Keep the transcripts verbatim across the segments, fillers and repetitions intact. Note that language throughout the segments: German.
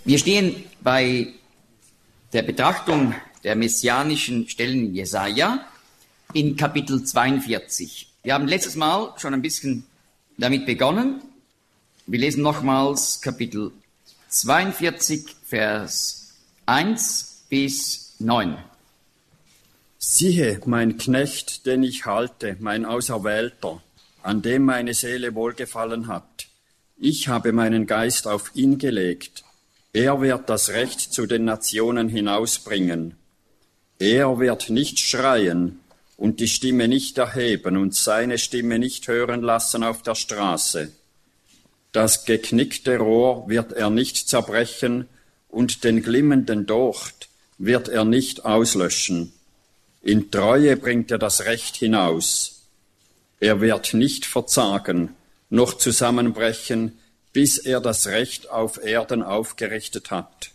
Wir stehen bei der Betrachtung der messianischen Stellen in Jesaja in Kapitel zweiundvierzig. Wir haben letztes Mal schon ein bisschen damit begonnen. Wir lesen nochmals Kapitel zweiundvierzig, Vers eins bis neun. Siehe, mein Knecht, den ich halte, mein Auserwählter, an dem meine Seele wohlgefallen hat. Ich habe meinen Geist auf ihn gelegt. Er wird das Recht zu den Nationen hinausbringen. Er wird nicht schreien und die Stimme nicht erheben und seine Stimme nicht hören lassen auf der Straße. Das geknickte Rohr wird er nicht zerbrechen und den glimmenden Docht wird er nicht auslöschen. In Treue bringt er das Recht hinaus. Er wird nicht verzagen, noch zusammenbrechen, bis er das Recht auf Erden aufgerichtet hat.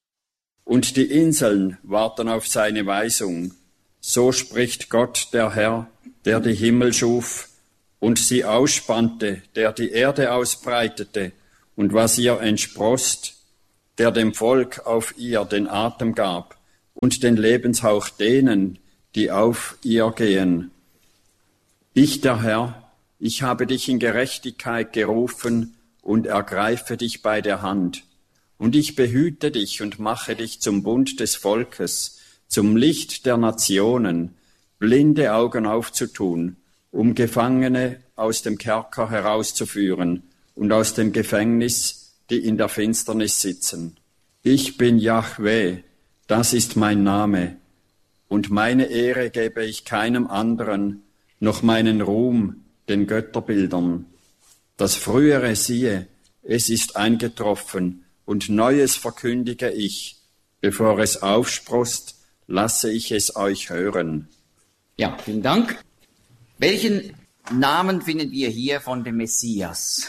Und die Inseln warten auf seine Weisung. So spricht Gott, der Herr, der die Himmel schuf und sie ausspannte, der die Erde ausbreitete und was ihr entsproßt, der dem Volk auf ihr den Atem gab und den Lebenshauch denen, die auf ihr gehen. Ich, der Herr, ich habe dich in Gerechtigkeit gerufen und ergreife dich bei der Hand. Und ich behüte dich und mache dich zum Bund des Volkes, zum Licht der Nationen, blinde Augen aufzutun, um Gefangene aus dem Kerker herauszuführen und aus dem Gefängnis, die in der Finsternis sitzen. Ich bin Jahwe, das ist mein Name, und meine Ehre gebe ich keinem anderen, noch meinen Ruhm den Götterbildern. Das Frühere siehe, es ist eingetroffen, und Neues verkündige ich. Bevor es aufsproßt, lasse ich es euch hören. Ja, vielen Dank. Welchen Namen finden wir hier von dem Messias?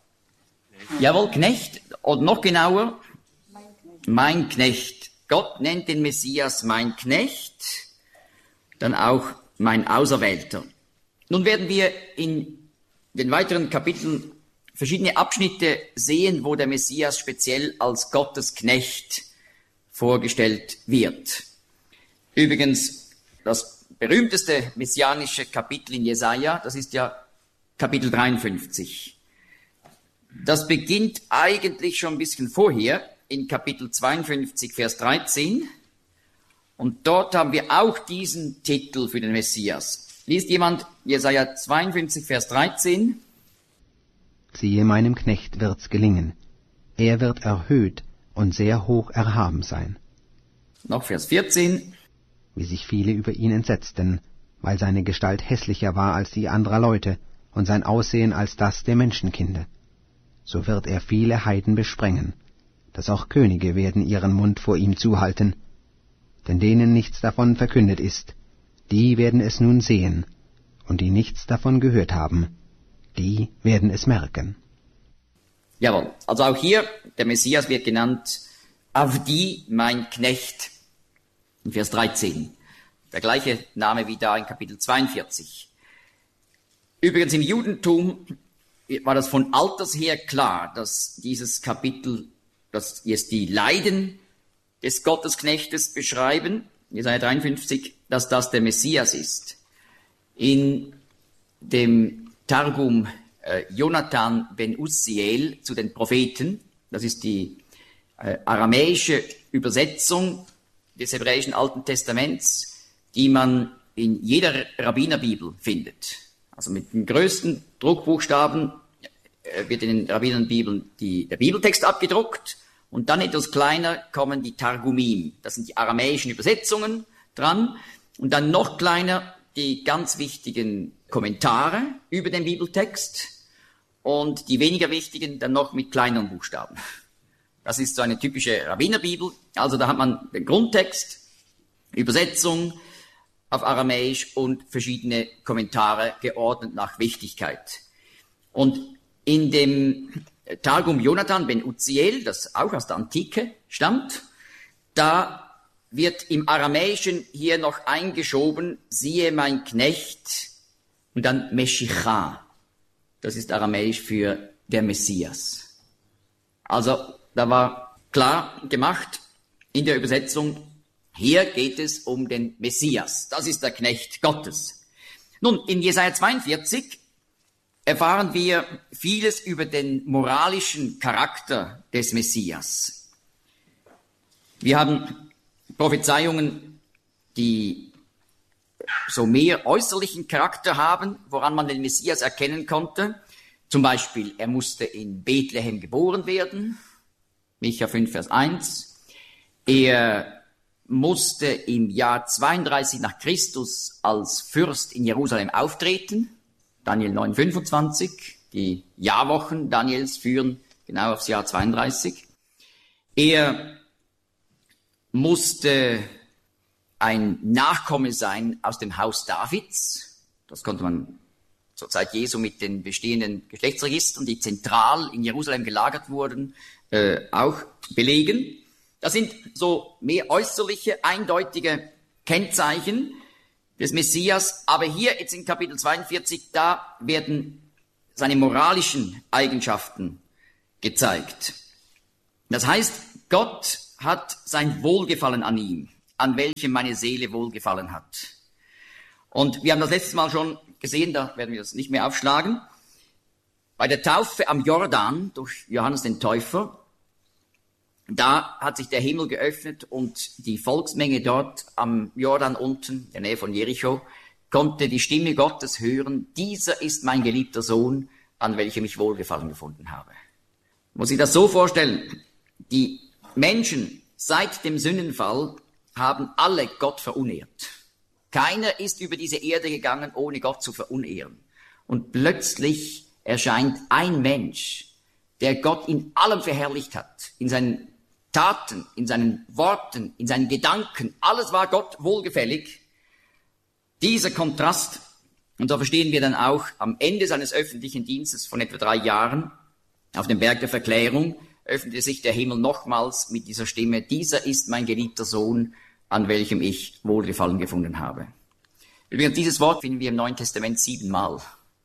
Jawohl, Knecht, oder noch genauer, mein Knecht. Mein Knecht. Gott nennt den Messias mein Knecht, dann auch mein Auserwählter. Nun werden wir in den weiteren Kapiteln verschiedene Abschnitte sehen, wo der Messias speziell als Gottes Knecht vorgestellt wird. Übrigens, das berühmteste messianische Kapitel in Jesaja, das ist ja Kapitel dreiundfünfzig. Das beginnt eigentlich schon ein bisschen vorher, in Kapitel zweiundfünfzig, Vers dreizehn. Und dort haben wir auch diesen Titel für den Messias. Liest jemand Jesaja zweiundfünfzig, Vers dreizehn? Siehe, meinem Knecht wird's gelingen. Er wird erhöht und sehr hoch erhaben sein. Noch Vers vierzehn. Wie sich viele über ihn entsetzten, weil seine Gestalt hässlicher war als die anderer Leute und sein Aussehen als das der Menschenkinder. So wird er viele Heiden besprengen, dass auch Könige werden ihren Mund vor ihm zuhalten. Denn denen nichts davon verkündet ist, die werden es nun sehen, und die nichts davon gehört haben, die werden es merken. Jawohl, also auch hier, der Messias wird genannt, Avdi, mein Knecht, in Vers dreizehn. Der gleiche Name wie da in Kapitel zweiundvierzig. Übrigens im Judentum war das von alters her klar, dass dieses Kapitel, dass jetzt die Leiden des Gottesknechtes beschreiben, Jesaja dreiundfünfzig, dass das der Messias ist. In dem Targum äh, Jonathan ben Uzziel zu den Propheten, das ist die äh, aramäische Übersetzung des hebräischen Alten Testaments, die man in jeder Rabbinerbibel findet. Also mit den größten Druckbuchstaben äh, wird in den Rabbinerbibeln die, der Bibeltext abgedruckt. Und dann etwas kleiner kommen die Targumim. Das sind die aramäischen Übersetzungen dran. Und dann noch kleiner die ganz wichtigen Kommentare über den Bibeltext. Und die weniger wichtigen dann noch mit kleineren Buchstaben. Das ist so eine typische Rabbinerbibel. Also da hat man den Grundtext, Übersetzung auf Aramäisch und verschiedene Kommentare geordnet nach Wichtigkeit. Und in dem Targum Jonathan ben Uzziel, das auch aus der Antike stammt, da wird im Aramäischen hier noch eingeschoben, siehe mein Knecht, und dann Meshicha. Das ist aramäisch für der Messias. Also da war klar gemacht in der Übersetzung, hier geht es um den Messias. Das ist der Knecht Gottes. Nun, in Jesaja zweiundvierzig erfahren wir vieles über den moralischen Charakter des Messias. Wir haben Prophezeiungen, die so mehr äußerlichen Charakter haben, woran man den Messias erkennen konnte. Zum Beispiel, er musste in Bethlehem geboren werden, Micha fünf, Vers eins. Er musste im Jahr zweiunddreißig nach Christus als Fürst in Jerusalem auftreten, Daniel neun, fünfundzwanzig. Die Jahrwochen Daniels führen genau aufs Jahr zweiunddreißig. Er musste ein Nachkomme sein aus dem Haus Davids. Das konnte man zur Zeit Jesu mit den bestehenden Geschlechtsregistern, die zentral in Jerusalem gelagert wurden, äh, auch belegen. Das sind so mehr äußerliche, eindeutige Kennzeichen des Messias. Aber hier jetzt in Kapitel zweiundvierzig, da werden seine moralischen Eigenschaften gezeigt. Das heißt, Gott hat sein Wohlgefallen an ihm, an welchem meine Seele wohlgefallen hat. Und wir haben das letztes Mal schon gesehen, da werden wir das nicht mehr aufschlagen. Bei der Taufe am Jordan durch Johannes den Täufer, da hat sich der Himmel geöffnet und die Volksmenge dort am Jordan unten, in der Nähe von Jericho, konnte die Stimme Gottes hören, dieser ist mein geliebter Sohn, an welchem ich Wohlgefallen gefunden habe. Muss ich das so vorstellen? Die Menschen seit dem Sündenfall haben alle Gott verunehrt. Keiner ist über diese Erde gegangen, ohne Gott zu verunehren. Und plötzlich erscheint ein Mensch, der Gott in allem verherrlicht hat, in seinen Taten, in seinen Worten, in seinen Gedanken. Alles war Gott wohlgefällig. Dieser Kontrast, und so verstehen wir dann auch am Ende seines öffentlichen Dienstes von etwa drei Jahren, auf dem Berg der Verklärung, öffnete sich der Himmel nochmals mit dieser Stimme, dieser ist mein geliebter Sohn, an welchem ich Wohlgefallen gefunden habe. Übrigens, dieses Wort finden wir im Neuen Testament siebenmal.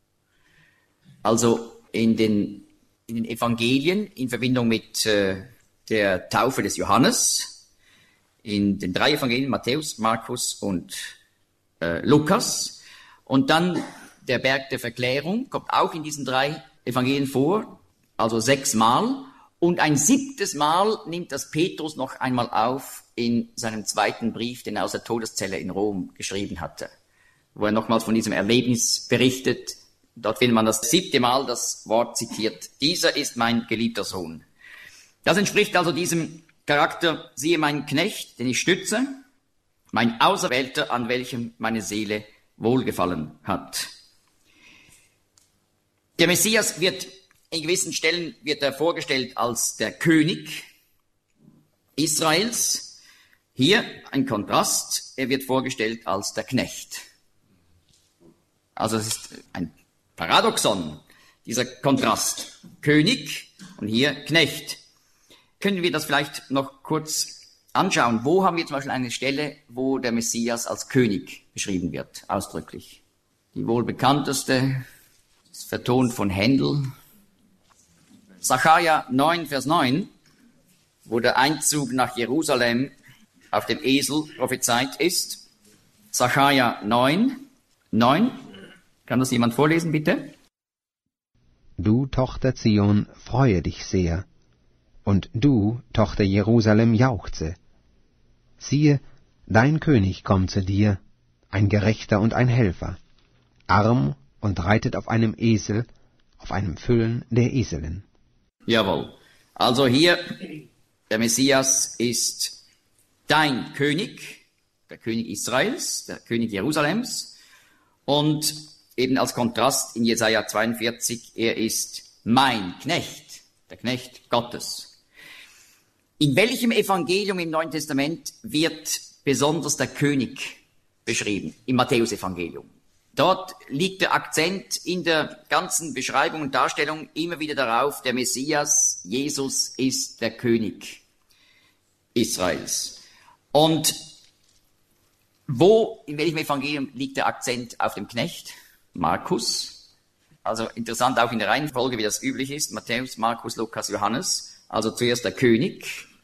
Also in den, in den Evangelien in Verbindung mit äh, der Taufe des Johannes, in den drei Evangelien, Matthäus, Markus und äh, Lukas. Und dann der Berg der Verklärung kommt auch in diesen drei Evangelien vor, also sechsmal. Und ein siebtes Mal nimmt das Petrus noch einmal auf in seinem zweiten Brief, den er aus der Todeszelle in Rom geschrieben hatte, wo er nochmals von diesem Erlebnis berichtet. Dort findet man das siebte Mal das Wort zitiert. Dieser ist mein geliebter Sohn. Das entspricht also diesem Charakter, siehe meinen Knecht, den ich stütze, mein Auserwählter, an welchem meine Seele wohlgefallen hat. Der Messias wird in gewissen Stellen wird er vorgestellt als der König Israels. Hier ein Kontrast, er wird vorgestellt als der Knecht. Also es ist ein Paradoxon, dieser Kontrast. König und hier Knecht. Können wir das vielleicht noch kurz anschauen? Wo haben wir zum Beispiel eine Stelle, wo der Messias als König beschrieben wird, ausdrücklich? Die wohl bekannteste ist vertont von Händel. Sacharja neun, Vers neun, wo der Einzug nach Jerusalem auf dem Esel prophezeit ist. Sacharja neun, neun. Kann das jemand vorlesen, bitte? Du, Tochter Zion, freue dich sehr, und du, Tochter Jerusalem, jauchze. Siehe, dein König kommt zu dir, ein Gerechter und ein Helfer, arm und reitet auf einem Esel, auf einem Füllen der Eselin. Jawohl. Also hier, der Messias ist dein König, der König Israels, der König Jerusalems, und eben als Kontrast in Jesaja zweiundvierzig, er ist mein Knecht, der Knecht Gottes. In welchem Evangelium im Neuen Testament wird besonders der König beschrieben? Im Matthäusevangelium. Dort liegt der Akzent in der ganzen Beschreibung und Darstellung immer wieder darauf, der Messias, Jesus, ist der König Israels. Und wo, in welchem Evangelium liegt der Akzent auf dem Knecht? Markus. Also interessant auch in der Reihenfolge, wie das üblich ist. Matthäus, Markus, Lukas, Johannes. Also zuerst der König,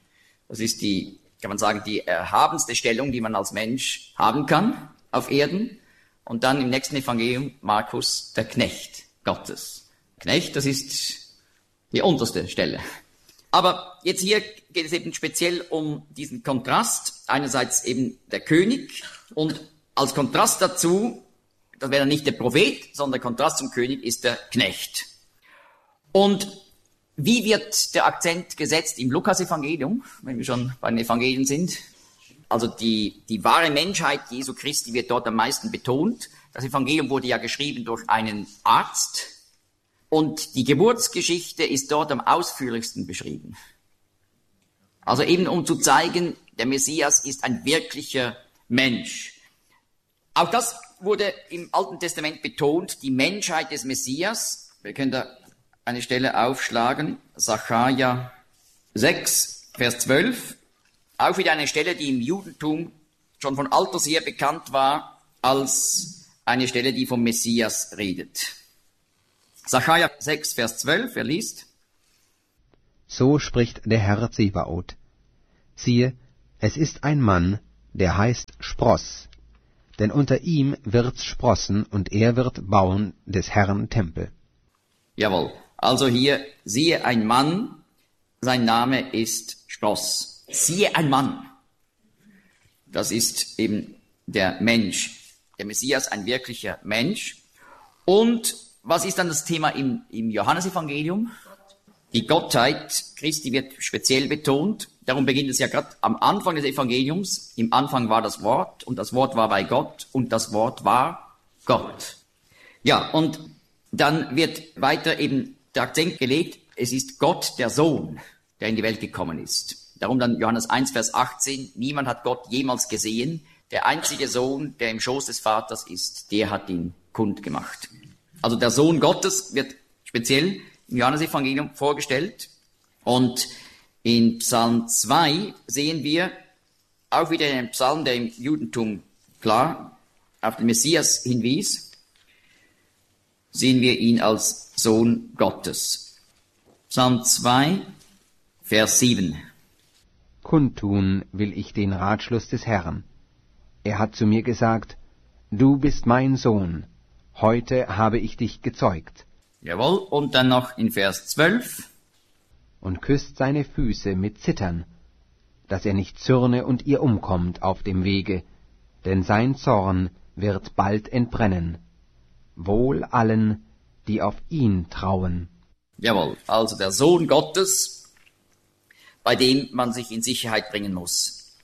Das ist die, kann man sagen, die erhabenste Stellung, die man als Mensch haben kann auf Erden. Und dann im nächsten Evangelium Markus, der Knecht Gottes. Knecht, das ist die unterste Stelle. Aber jetzt hier geht es eben speziell um diesen Kontrast. Einerseits eben der König und als Kontrast dazu, das wäre dann nicht der Prophet, sondern der Kontrast zum König ist der Knecht. Und wie wird der Akzent gesetzt im Lukas-Evangelium, wenn wir schon bei den Evangelien sind? Also die, die wahre Menschheit Jesu Christi wird dort am meisten betont. Das Evangelium wurde ja geschrieben durch einen Arzt. Und die Geburtsgeschichte ist dort am ausführlichsten beschrieben. Also eben um zu zeigen, der Messias ist ein wirklicher Mensch. Auch das wurde im Alten Testament betont, die Menschheit des Messias. Wir können da eine Stelle aufschlagen, Sacharja sechs, Vers zwölf. Auch wieder eine Stelle, die im Judentum schon von alters her bekannt war, als eine Stelle, die vom Messias redet. Sacharja sechs, Vers zwölf, wer liest? So spricht der Herr Zebaoth. Siehe, es ist ein Mann, der heißt Spross, denn unter ihm wird's sprossen, und er wird bauen des Herrn Tempel. Jawohl, also hier, siehe ein Mann, sein Name ist Spross. Siehe ein Mann. Das ist eben der Mensch, der Messias, ein wirklicher Mensch. Und was ist dann das Thema im, im Johannesevangelium? Die Gottheit Christi wird speziell betont. Darum beginnt es ja gerade am Anfang des Evangeliums. Im Anfang war das Wort und das Wort war bei Gott und das Wort war Gott. Ja, und dann wird weiter eben der Akzent gelegt, es ist Gott, der Sohn, der in die Welt gekommen ist. Darum dann Johannes eins, Vers achtzehn, niemand hat Gott jemals gesehen. Der einzige Sohn, der im Schoß des Vaters ist, der hat ihn kundgemacht. Also der Sohn Gottes wird speziell im Johannesevangelium vorgestellt. Und in Psalm zwei sehen wir auch wieder einen Psalm, der im Judentum klar auf den Messias hinwies, sehen wir ihn als Sohn Gottes. Psalm zwei, Vers sieben. Kundtun will ich den Ratschluss des Herrn. Er hat zu mir gesagt, du bist mein Sohn, heute habe ich dich gezeugt. Jawohl, und dann noch in Vers zwölf. Und küsst seine Füße mit Zittern, dass er nicht zürne und ihr umkommt auf dem Wege, denn sein Zorn wird bald entbrennen. Wohl allen, die auf ihn trauen. Jawohl, also der Sohn Gottes, bei dem man sich in Sicherheit bringen muss.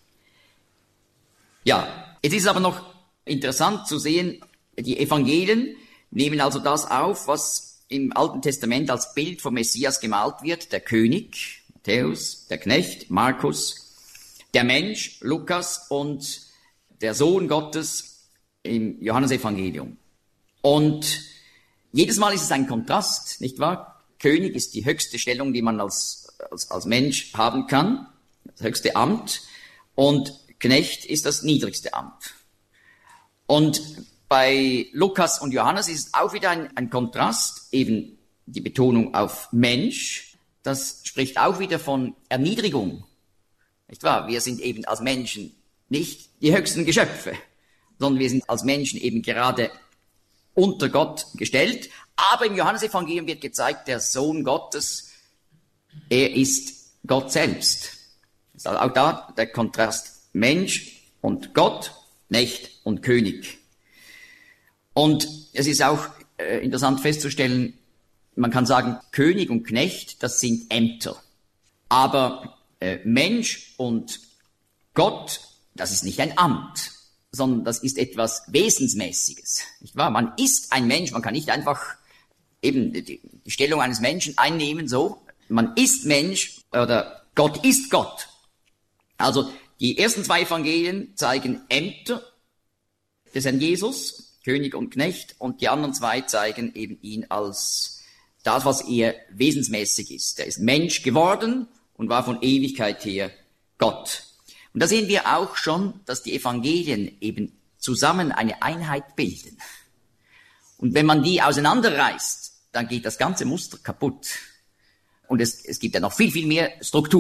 Ja, es ist aber noch interessant zu sehen, die Evangelien nehmen also das auf, was im Alten Testament als Bild vom Messias gemalt wird. Der König, Matthäus, der Knecht, Markus, der Mensch, Lukas und der Sohn Gottes im Johannesevangelium. Und jedes Mal ist es ein Kontrast, nicht wahr? König ist die höchste Stellung, die man als, als, als Mensch haben kann, das höchste Amt, und Knecht ist das niedrigste Amt. Und bei Lukas und Johannes ist es auch wieder ein, ein Kontrast, eben die Betonung auf Mensch. Das spricht auch wieder von Erniedrigung, nicht wahr? Wir sind eben als Menschen nicht die höchsten Geschöpfe, sondern wir sind als Menschen eben gerade unter Gott gestellt. Aber im Johannesevangelium wird gezeigt, der Sohn Gottes, er ist Gott selbst. Also auch da der Kontrast Mensch und Gott, Knecht und König. Und es ist auch äh, interessant festzustellen, man kann sagen, König und Knecht, das sind Ämter. Aber äh, Mensch und Gott, das ist nicht ein Amt, sondern das ist etwas Wesensmäßiges. Nicht wahr? Man ist ein Mensch, man kann nicht einfach eben die, die Stellung eines Menschen einnehmen, so. Man ist Mensch oder Gott ist Gott. Also die ersten zwei Evangelien zeigen Ämter des Herrn Jesus, König und Knecht, und die anderen zwei zeigen eben ihn als das, was er wesensmäßig ist. Er ist Mensch geworden und war von Ewigkeit her Gott. Und da sehen wir auch schon, dass die Evangelien eben zusammen eine Einheit bilden. Und wenn man die auseinanderreißt, dann geht das ganze Muster kaputt. Und es, es gibt ja noch viel, viel mehr Strukturen.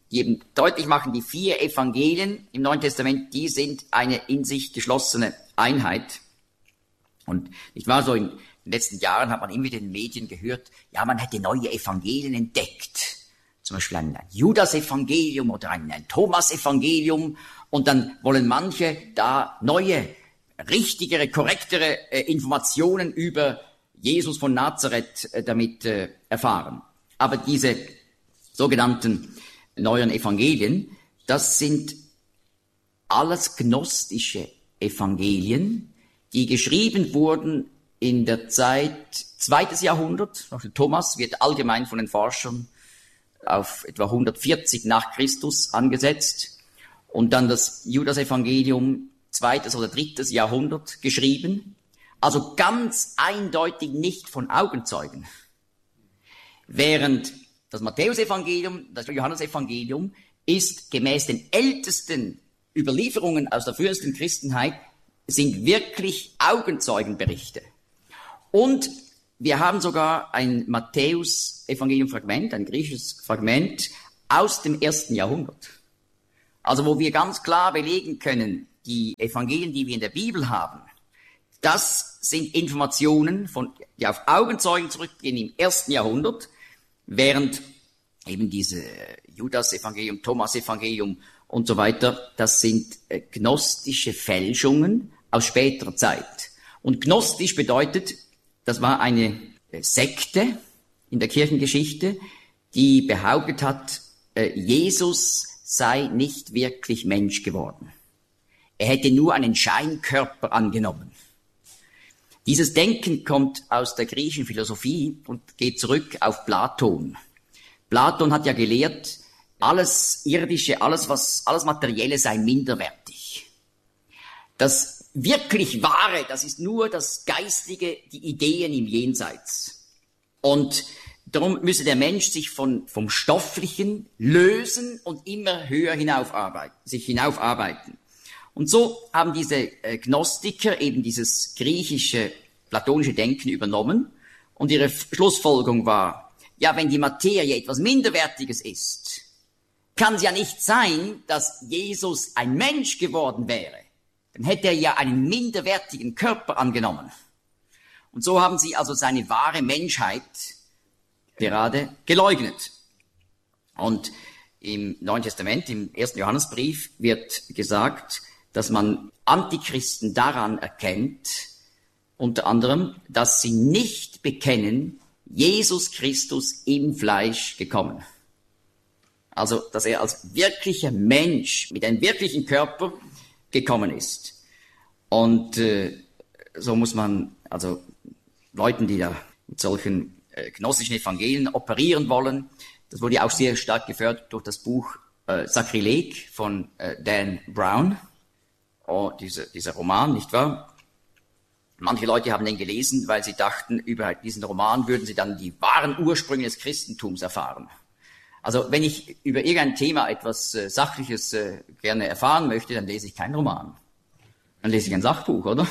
die eben deutlich machen, die vier Evangelien im Neuen Testament, die sind eine in sich geschlossene Einheit. Und nicht wahr, so in den letzten Jahren hat man immer wieder in den Medien gehört, ja, man hätte neue Evangelien entdeckt. Zum Beispiel ein Judas-Evangelium oder ein, ein Thomas-Evangelium. Und dann wollen manche da neue, richtigere, korrektere äh, Informationen über Jesus von Nazareth äh, damit äh, erfahren. Aber diese sogenannten neuen Evangelien, das sind alles gnostische Evangelien, die geschrieben wurden in der Zeit zweites Jahrhundert. Thomas wird allgemein von den Forschern auf etwa hundertvierzig nach Christus angesetzt und dann das Judas-Evangelium zweites oder drittes Jahrhundert geschrieben. Also ganz eindeutig nicht von Augenzeugen. Während das Matthäus-Evangelium, das Johannes-Evangelium ist gemäß den ältesten Überlieferungen aus der frühesten Christenheit sind wirklich Augenzeugenberichte. Und wir haben sogar ein Matthäus-Evangelium-Fragment, ein griechisches Fragment aus dem ersten Jahrhundert. Also wo wir ganz klar belegen können, die Evangelien, die wir in der Bibel haben, das sind Informationen, von, die auf Augenzeugen zurückgehen im ersten Jahrhundert, während eben diese Judas-Evangelium, Thomas-Evangelium und so weiter, das sind gnostische Fälschungen aus späterer Zeit. Und gnostisch bedeutet, das war eine Sekte in der Kirchengeschichte, die behauptet hat, Jesus sei nicht wirklich Mensch geworden. Er hätte nur einen Scheinkörper angenommen. Dieses Denken kommt aus der griechischen Philosophie und geht zurück auf Platon. Platon hat ja gelehrt, alles Irdische, alles was, alles Materielle sei minderwertig. Das wirklich Wahre, das ist nur das Geistige, die Ideen im Jenseits. Und darum müsse der Mensch sich von, vom Stofflichen lösen und immer höher hinaufarbeiten, sich hinaufarbeiten. Und so haben diese äh, Gnostiker eben dieses griechische, platonische Denken übernommen und ihre Schlussfolgerung war, ja, wenn die Materie etwas Minderwertiges ist, kann es ja nicht sein, dass Jesus ein Mensch geworden wäre. Dann hätte er ja einen minderwertigen Körper angenommen. Und so haben sie also seine wahre Menschheit gerade geleugnet. Und im Neuen Testament, im ersten Johannesbrief, wird gesagt, dass man Antichristen daran erkennt, unter anderem, dass sie nicht bekennen, Jesus Christus im Fleisch gekommen. Also, dass er als wirklicher Mensch mit einem wirklichen Körper gekommen ist. Und äh, so muss man, also Leuten, die da mit solchen äh, gnostischen Evangelien operieren wollen, das wurde ja auch sehr stark gefördert durch das Buch äh, Sakrileg von äh, Dan Brown. Oh, dieser, dieser Roman, nicht wahr? Manche Leute haben den gelesen, weil sie dachten, über diesen Roman würden sie dann die wahren Ursprünge des Christentums erfahren. Also wenn ich über irgendein Thema etwas äh, Sachliches äh, gerne erfahren möchte, dann lese ich keinen Roman. Dann lese ich ein Sachbuch, oder?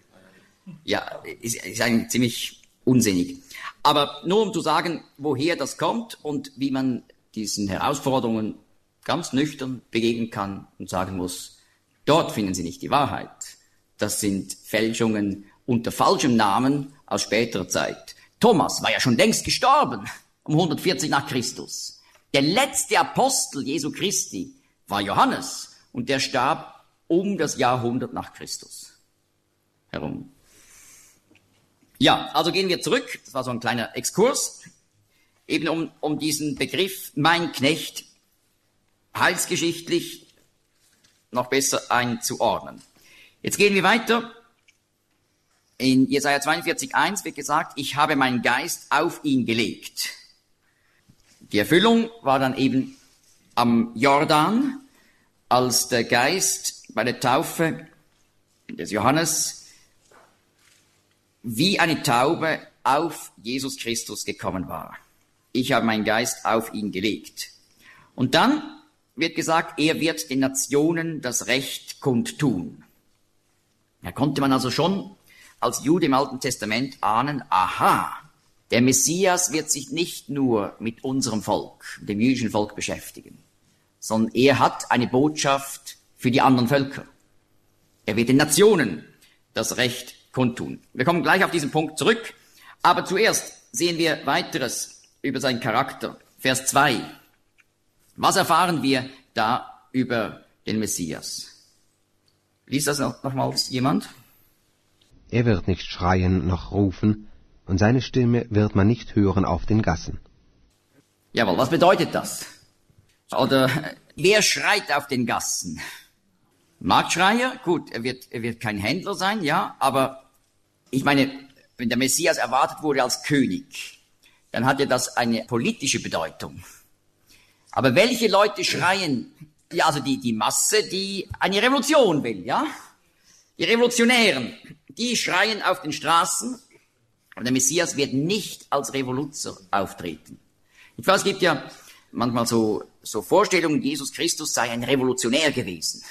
Ja, ist, ist eigentlich ziemlich unsinnig. Aber nur um zu sagen, woher das kommt und wie man diesen Herausforderungen ganz nüchtern begegnen kann und sagen muss, dort finden Sie nicht die Wahrheit. Das sind Fälschungen unter falschem Namen aus späterer Zeit. Thomas war ja schon längst gestorben, um hundertvierzig nach Christus. Der letzte Apostel Jesu Christi war Johannes und der starb um das Jahrhundert nach Christus herum. Ja, also gehen wir zurück. Das war so ein kleiner Exkurs, eben um, um diesen Begriff mein Knecht heilsgeschichtlich noch besser einzuordnen. Jetzt gehen wir weiter. In Jesaja zweiundvierzig eins wird gesagt, ich habe meinen Geist auf ihn gelegt. Die Erfüllung war dann eben am Jordan, als der Geist bei der Taufe des Johannes wie eine Taube auf Jesus Christus gekommen war. Ich habe meinen Geist auf ihn gelegt. Und dann wird gesagt, er wird den Nationen das Recht kundtun. Da konnte man also schon als Jude im Alten Testament ahnen, aha, der Messias wird sich nicht nur mit unserem Volk, dem jüdischen Volk beschäftigen, sondern er hat eine Botschaft für die anderen Völker. Er wird den Nationen das Recht kundtun. Wir kommen gleich auf diesen Punkt zurück, aber zuerst sehen wir weiteres über seinen Charakter. Vers zwei. Was erfahren wir da über den Messias? Liest das noch, nochmals jemand? Er wird nicht schreien noch rufen, und seine Stimme wird man nicht hören auf den Gassen. Jawohl, was bedeutet das? Oder wer schreit auf den Gassen? Marktschreier? Gut, er wird, er wird kein Händler sein, ja, aber ich meine, wenn der Messias erwartet wurde als König, dann hat ja das eine politische Bedeutung. Aber welche Leute schreien? Ja, also die, die Masse, die eine Revolution will, ja? Die Revolutionären, die schreien auf den Straßen, aber der Messias wird nicht als Revoluzer auftreten. Ich weiß, es gibt ja manchmal so, so Vorstellungen, Jesus Christus sei ein Revolutionär gewesen.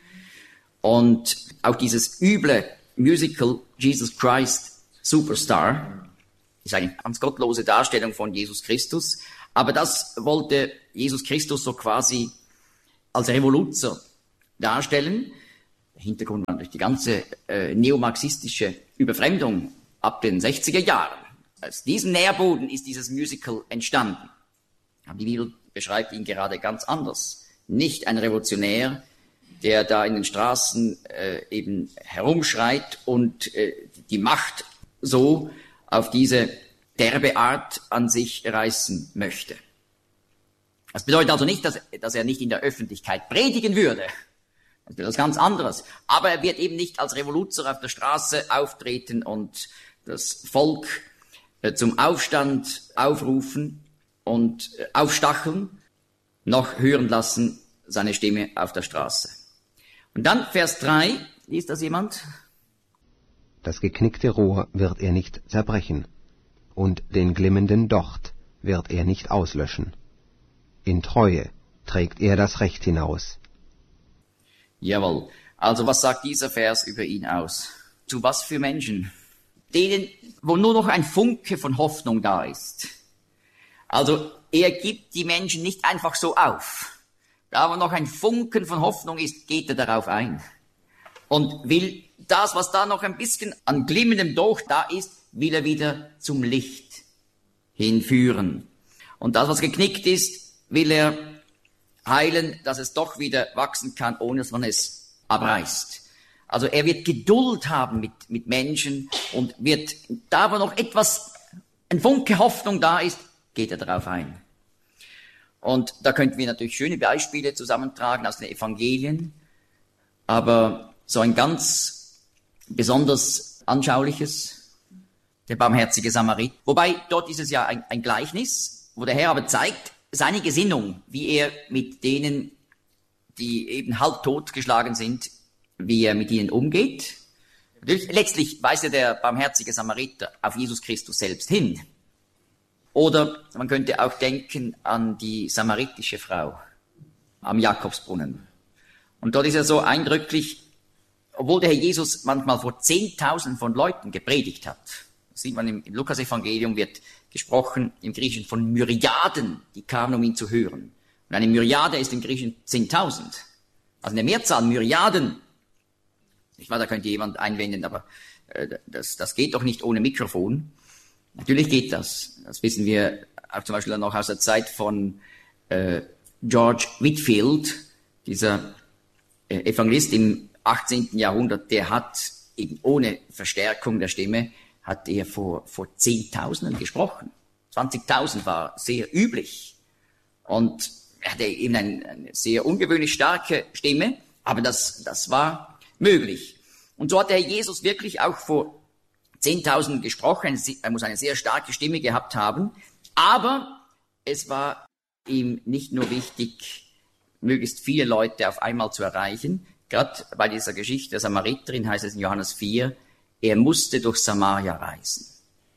Und auch dieses üble Musical Jesus Christ Superstar ist eine ganz gottlose Darstellung von Jesus Christus. Aber das wollte Jesus Christus so quasi als Revoluzer darstellen. Der Hintergrund war durch die ganze äh, neomarxistische Überfremdung ab den sechziger Jahren. Aus diesem Nährboden ist dieses Musical entstanden. Aber die Bibel beschreibt ihn gerade ganz anders. Nicht ein Revolutionär, der da in den Straßen äh, eben herumschreit und äh, die Macht so auf diese derbe Art an sich reißen möchte. Das bedeutet also nicht, dass, dass er nicht in der Öffentlichkeit predigen würde. Das ist etwas ganz anderes. Aber er wird eben nicht als Revoluzer auf der Straße auftreten und das Volk äh, zum Aufstand aufrufen und äh, aufstacheln, noch hören lassen seine Stimme auf der Straße. Und dann Vers drei, liest das jemand? Das geknickte Rohr wird er nicht zerbrechen, und den glimmenden Docht wird er nicht auslöschen. In Treue trägt er das Recht hinaus. Jawohl. Also was sagt dieser Vers über ihn aus? Zu was für Menschen? Denen, wo nur noch ein Funke von Hoffnung da ist. Also er gibt die Menschen nicht einfach so auf. Da wo noch ein Funken von Hoffnung ist, geht er darauf ein. Und will das, was da noch ein bisschen an glimmendem Docht da ist, will er wieder zum Licht hinführen. Und das, was geknickt ist, will er heilen, dass es doch wieder wachsen kann, ohne dass man es abreißt. Also er wird Geduld haben mit, mit Menschen und wird, da wo noch etwas, ein Funke Hoffnung da ist, geht er darauf ein. Und da könnten wir natürlich schöne Beispiele zusammentragen aus den Evangelien, aber so ein ganz besonders anschauliches, der barmherzige Samariter. Wobei dort ist es ja ein, ein Gleichnis, wo der Herr aber zeigt, seine Gesinnung, wie er mit denen, die eben halb totgeschlagen sind, wie er mit ihnen umgeht. Letztlich weist ja der barmherzige Samariter auf Jesus Christus selbst hin. Oder man könnte auch denken an die samaritische Frau am Jakobsbrunnen. Und dort ist er so eindrücklich, obwohl der Herr Jesus manchmal vor Zehntausenden von Leuten gepredigt hat. Das sieht man im, im Lukas-Evangelium, wird gesprochen im Griechischen von Myriaden, die kamen, um ihn zu hören. Und eine Myriade ist im Griechischen zehntausend. Also eine Mehrzahl, Myriaden. Ich weiß, da könnte jemand einwenden, aber äh, das, das geht doch nicht ohne Mikrofon. Natürlich geht das. Das wissen wir auch zum Beispiel noch aus der Zeit von äh, George Whitefield, dieser äh, Evangelist im achtzehnten Jahrhundert, der hat eben ohne Verstärkung der Stimme, hat er vor, vor Zehntausenden gesprochen. zwanzigtausend war sehr üblich. Und er hatte eben eine, eine sehr ungewöhnlich starke Stimme, aber das, das war möglich. Und so hat der Herr Jesus wirklich auch vor Zehntausenden gesprochen. Er muss eine sehr starke Stimme gehabt haben. Aber es war ihm nicht nur wichtig, möglichst viele Leute auf einmal zu erreichen. Gerade bei dieser Geschichte der Samariterin heißt es in Johannes vier, er musste durch Samaria reisen.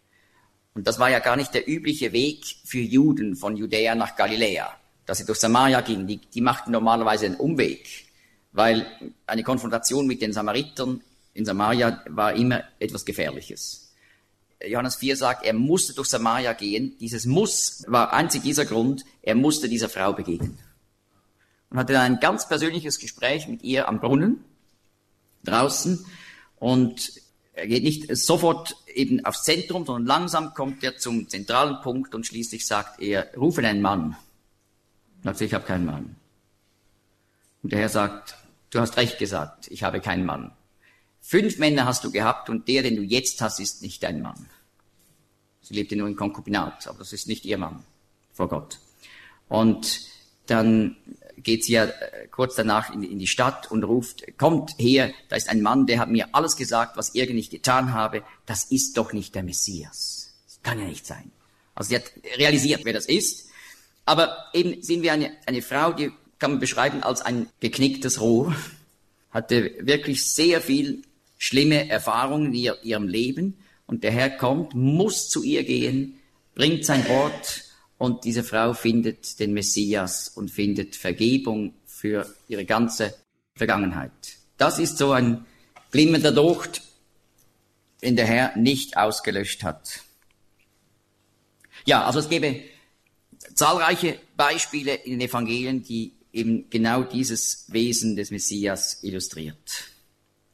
Und das war ja gar nicht der übliche Weg für Juden von Judäa nach Galiläa, dass sie durch Samaria gingen. Die, die machten normalerweise einen Umweg, weil eine Konfrontation mit den Samaritern in Samaria war immer etwas Gefährliches. Johannes vier sagt, er musste durch Samaria gehen. Dieses Muss war einzig dieser Grund, er musste dieser Frau begegnen. und hatte dann ein ganz persönliches Gespräch mit ihr am Brunnen draußen. Und er geht nicht sofort eben aufs Zentrum, sondern langsam kommt er zum zentralen Punkt und schließlich sagt er, rufe einen Mann. Er sagt, ich habe keinen Mann. Und der Herr sagt, du hast recht gesagt, ich habe keinen Mann. Fünf Männer hast du gehabt und der, den du jetzt hast, ist nicht dein Mann. Sie lebte nur in Konkubinat, aber das ist nicht ihr Mann vor Gott. Und dann geht sie ja kurz danach in, in die Stadt und ruft, kommt her, da ist ein Mann, der hat mir alles gesagt, was ich nicht getan habe. Das ist doch nicht der Messias. Das kann ja nicht sein. Also sie hat realisiert, wer das ist. Aber eben sind wir eine, eine Frau, die kann man beschreiben als ein geknicktes Rohr, hatte wirklich sehr viel schlimme Erfahrungen in ihr, ihrem Leben. Und der Herr kommt, muss zu ihr gehen, bringt sein Wort und diese Frau findet den Messias und findet Vergebung für ihre ganze Vergangenheit. Das ist so ein glimmender Docht, den der Herr nicht ausgelöscht hat. Ja, also es gäbe zahlreiche Beispiele in den Evangelien, die eben genau dieses Wesen des Messias illustriert.